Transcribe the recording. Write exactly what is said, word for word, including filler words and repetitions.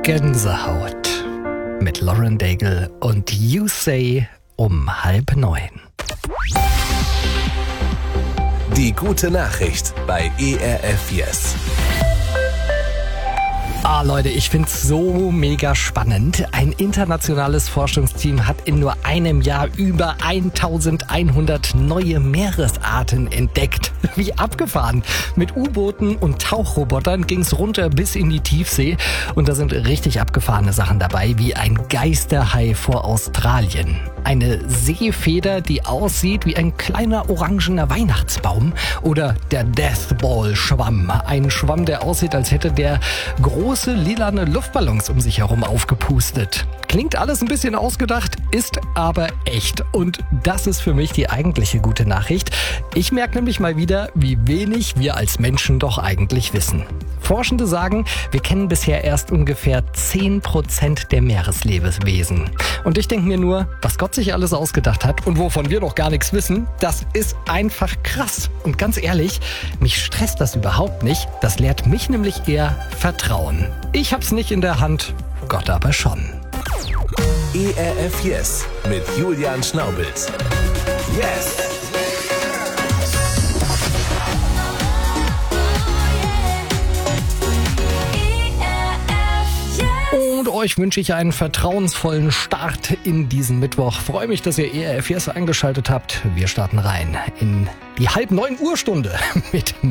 Gänsehaut mit Lauren Daigle und You Say um halb neun. Die gute Nachricht bei E R F Yes. Ah Leute, ich find's so mega spannend. Ein internationales Forschungsteam hat in nur einem Jahr über eintausendeinhundert neue Meeresarten entdeckt. Wie abgefahren. Mit U-Booten und Tauchrobotern ging's runter bis in die Tiefsee. Und da sind richtig abgefahrene Sachen dabei, wie ein Geisterhai vor Australien. Eine Seefeder, die aussieht wie ein kleiner orangener Weihnachtsbaum. Oder der Deathball-Schwamm. Ein Schwamm, der aussieht, als hätte der große lilane Luftballons um sich herum aufgepustet. Klingt alles ein bisschen ausgedacht, ist aber echt. Und das ist für mich die eigentliche gute Nachricht. Ich merke nämlich mal wieder, wie wenig wir als Menschen doch eigentlich wissen. Forschende sagen, wir kennen bisher erst ungefähr zehn Prozent der Meereslebewesen. Und ich denke mir nur, was Gott sich alles ausgedacht hat und wovon wir noch gar nichts wissen, das ist einfach krass. Und ganz ehrlich, mich stresst das überhaupt nicht. Das lehrt mich nämlich eher Vertrauen. Ich hab's nicht in der Hand, Gott aber schon. E R F Yes mit Julian Schnaubels. Yes! Und euch wünsche ich einen vertrauensvollen Start in diesen Mittwoch. Freue mich, dass ihr E R F Yes eingeschaltet habt. Wir starten rein in die halb neun Uhr Stunde mit